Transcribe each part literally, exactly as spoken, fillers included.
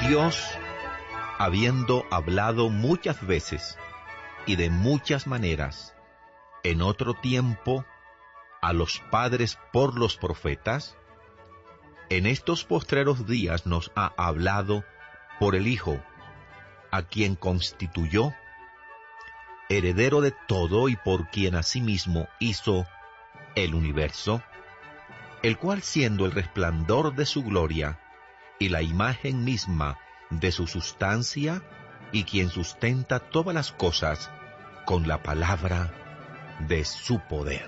Dios, habiendo hablado muchas veces y de muchas maneras en otro tiempo a los padres por los profetas, en estos postreros días nos ha hablado por el Hijo, a quien constituyó heredero de todo y por quien asimismo hizo el universo, el cual siendo el resplandor de su gloria y la imagen misma de su sustancia, y quien sustenta todas las cosas con la palabra de su poder.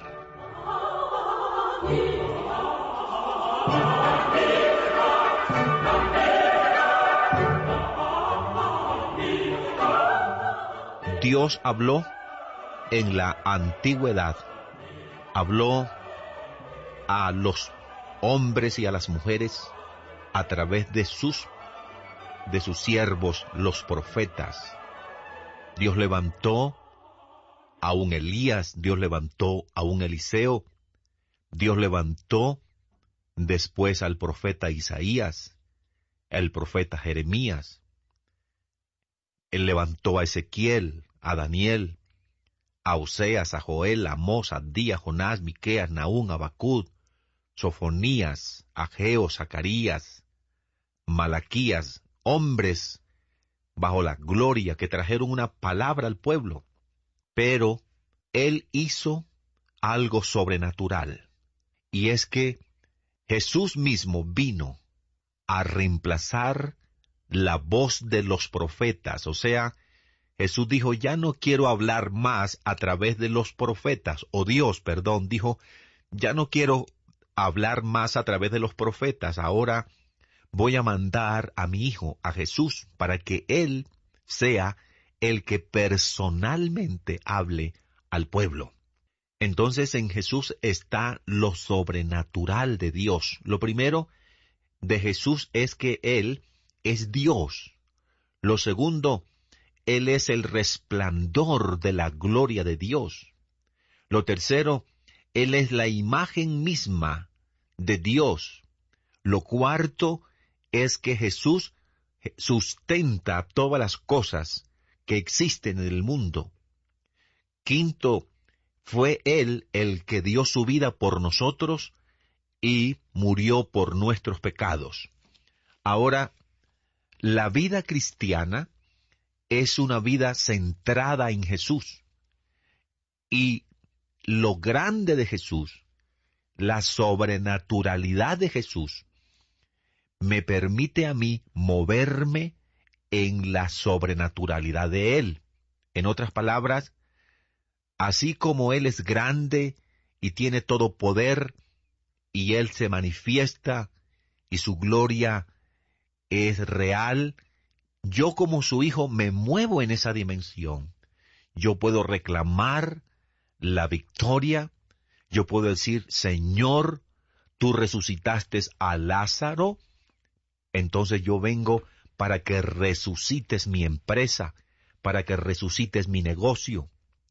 Dios habló en la antigüedad, habló a los hombres y a las mujeres a través de sus, de sus siervos, los profetas. Dios levantó a un Elías, Dios levantó a un Eliseo, Dios levantó después al profeta Isaías, el profeta Jeremías. Él levantó a Ezequiel, a Daniel, a Oseas, a Joel, a Amós, a Abdías, Jonás, Miqueas, Nahum, Abacud, Sofonías, Ageo, Zacarías, Malaquías, hombres bajo la gloria que trajeron una palabra al pueblo. Pero Él hizo algo sobrenatural, y es que Jesús mismo vino a reemplazar la voz de los profetas. O sea, Jesús dijo, ya no quiero hablar más a través de los profetas, o Dios, perdón, dijo, ya no quiero hablar más a través de los profetas, ahora voy a mandar a mi Hijo, a Jesús, para que Él sea el que personalmente hable al pueblo. Entonces en Jesús está lo sobrenatural de Dios. Lo primero de Jesús es que Él es Dios. Lo segundo, Él es el resplandor de la gloria de Dios. Lo tercero, Él es la imagen misma de Dios. Lo cuarto es que Jesús sustenta todas las cosas que existen en el mundo. Quinto, fue Él el que dio su vida por nosotros y murió por nuestros pecados. Ahora, la vida cristiana es una vida centrada en Jesús. Y lo grande de Jesús, la sobrenaturalidad de Jesús, me permite a mí moverme en la sobrenaturalidad de Él. En otras palabras, así como Él es grande y tiene todo poder, y Él se manifiesta, y su gloria es real, yo como su hijo me muevo en esa dimensión. Yo puedo reclamar la victoria, yo puedo decir, Señor, tú resucitaste a Lázaro, entonces yo vengo para que resucites mi empresa, para que resucites mi negocio.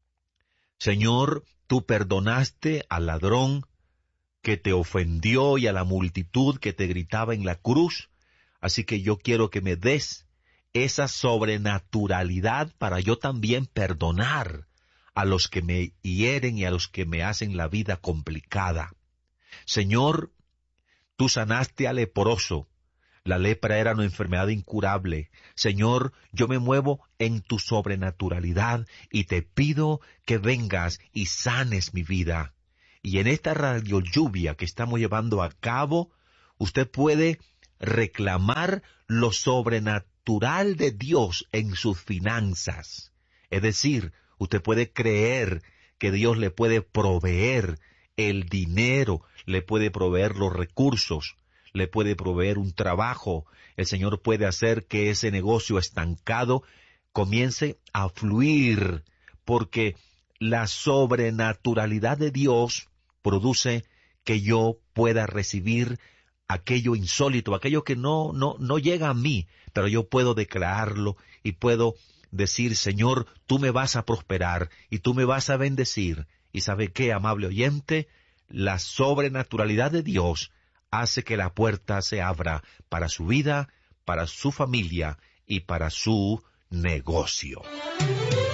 Señor, tú perdonaste al ladrón que te ofendió y a la multitud que te gritaba en la cruz, así que yo quiero que me des esa sobrenaturalidad para yo también perdonar a los que me hieren y a los que me hacen la vida complicada. Señor, tú sanaste al leproso. La lepra era una enfermedad incurable. Señor, yo me muevo en tu sobrenaturalidad y te pido que vengas y sanes mi vida. Y en esta radio lluvia que estamos llevando a cabo, usted puede reclamar lo sobrenatural de Dios en sus finanzas. Es decir, usted puede creer que Dios le puede proveer el dinero, le puede proveer los recursos, le puede proveer un trabajo. El Señor puede hacer que ese negocio estancado comience a fluir, porque la sobrenaturalidad de Dios produce que yo pueda recibir aquello insólito, aquello que no, no, no llega a mí, pero yo puedo declararlo y puedo decir, Señor, tú me vas a prosperar y tú me vas a bendecir. ¿Y sabe qué, amable oyente? La sobrenaturalidad de Dios hace que la puerta se abra para su vida, para su familia y para su negocio.